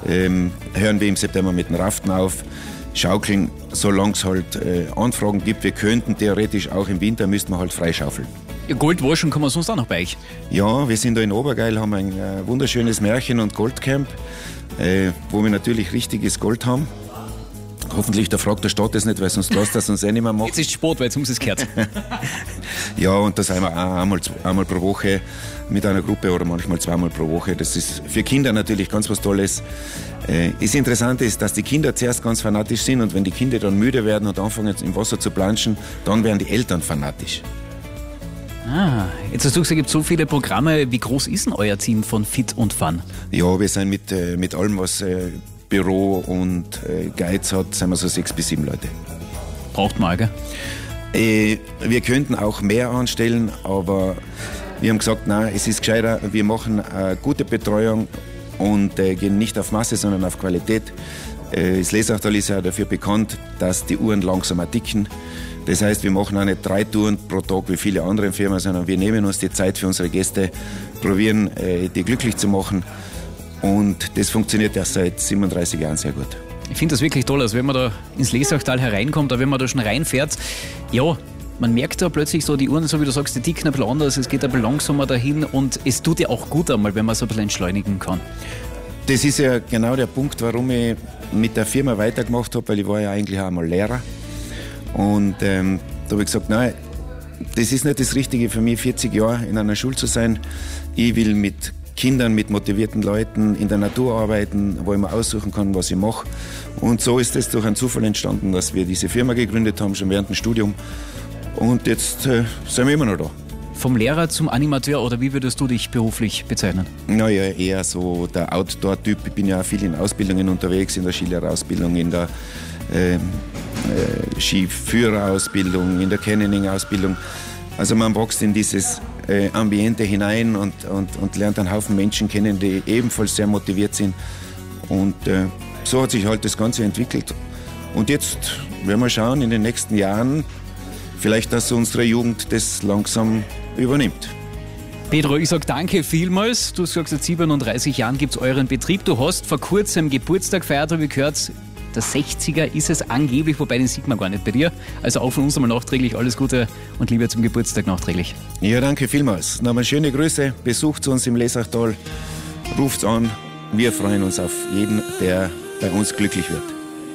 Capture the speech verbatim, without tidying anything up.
ähm, hören wir im September mit den Raften auf. Schaukeln, solange es halt äh, Anfragen gibt. Wir könnten theoretisch auch im Winter, müssten wir halt freischaufeln. Goldwaschen kann man sonst auch noch bei euch? Ja, wir sind da in Obergeil, haben ein äh, wunderschönes Märchen- und Goldcamp, äh, wo wir natürlich richtiges Gold haben. Hoffentlich, da fragt der Staat das nicht, weil sonst lässt das uns eh nicht mehr machen. Jetzt ist Sport, weil jetzt haben sie es gehört. Ja, und da sind wir auch einmal, einmal pro Woche mit einer Gruppe oder manchmal zweimal pro Woche. Das ist für Kinder natürlich ganz was Tolles. Äh, das Interessante ist, dass die Kinder zuerst ganz fanatisch sind und wenn die Kinder dann müde werden und anfangen im Wasser zu planschen, dann werden die Eltern fanatisch. Ah, jetzt hast du gesagt, es gibt so viele Programme. Wie groß ist denn euer Team von Fit und Fun? Ja, wir sind mit, äh, mit allem, was äh, Büro und äh, Guides hat, sind wir so sechs bis sieben Leute. Braucht man, gell? Äh, wir könnten auch mehr anstellen, aber wir haben gesagt, nein, es ist gescheiter, wir machen eine gute Betreuung und äh, gehen nicht auf Masse, sondern auf Qualität. Äh, das Lesachtal ist ja dafür bekannt, dass die Uhren langsamer ticken. Das heißt, wir machen auch nicht drei Touren pro Tag wie viele andere Firmen, sondern wir nehmen uns die Zeit für unsere Gäste, probieren, äh, die glücklich zu machen. Und das funktioniert ja seit siebenunddreißig Jahren sehr gut. Ich finde das wirklich toll, also wenn man da ins Lesachtal hereinkommt, oder wenn man da schon reinfährt, ja, man merkt da plötzlich so, die Uhren, so wie du sagst, die ticken ein bisschen anders, es geht ein bisschen langsamer dahin und es tut ja auch gut einmal, wenn man so ein bisschen entschleunigen kann. Das ist ja genau der Punkt, warum ich mit der Firma weitergemacht habe, weil ich war ja eigentlich auch einmal Lehrer. Und ähm, da habe ich gesagt, nein, das ist nicht das Richtige für mich, vierzig Jahre in einer Schule zu sein. Ich will mit Kindern, mit motivierten Leuten in der Natur arbeiten, wo ich mir aussuchen kann, was ich mache. Und so ist es durch einen Zufall entstanden, dass wir diese Firma gegründet haben, schon während dem Studium. Und jetzt äh, sind wir immer noch da. Vom Lehrer zum Animateur, oder wie würdest du dich beruflich bezeichnen? Naja, eher so der Outdoor-Typ. Ich bin ja auch viel in Ausbildungen unterwegs, in der Skilehrerausbildung, in der äh, äh, Skiführerausbildung, in der Canyoning-Ausbildung. Also man wächst in dieses äh, Ambiente hinein und, und, und lernt einen Haufen Menschen kennen, die ebenfalls sehr motiviert sind. Und äh, so hat sich halt das Ganze entwickelt. Und jetzt werden wir schauen in den nächsten Jahren, vielleicht, dass unsere Jugend das langsam übernimmt. Pedro, ich sage danke vielmals. Du sagst, seit siebenunddreißig Jahren gibt es euren Betrieb. Du hast vor kurzem Geburtstag gefeiert, habe ich gehört. Der sechziger ist es angeblich, wobei den sieht man gar nicht bei dir. Also auch von uns einmal nachträglich alles Gute und Liebe zum Geburtstag nachträglich. Ja, danke vielmals. Nochmal schöne Grüße. Besucht uns im Lesachtal. Ruft's an. Wir freuen uns auf jeden, der bei uns glücklich wird.